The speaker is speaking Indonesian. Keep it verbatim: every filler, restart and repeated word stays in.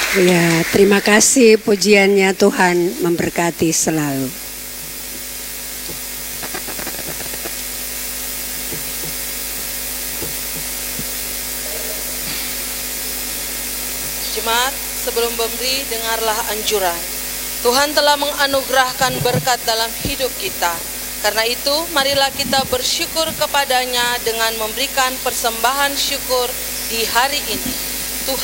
Ya, terima kasih pujiannya, Tuhan memberkati selalu. Jemaat, sebelum memberi, dengarlah anjuran. Tuhan telah menganugerahkan berkat dalam hidup kita. Karena itu, marilah kita bersyukur kepadanya dengan memberikan persembahan syukur di hari ini.